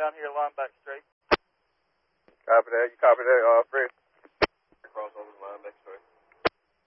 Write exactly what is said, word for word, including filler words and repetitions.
down here, Lineback Straight. Copy that. You copy that, uh, Fred? Cross over the Lineback Straight.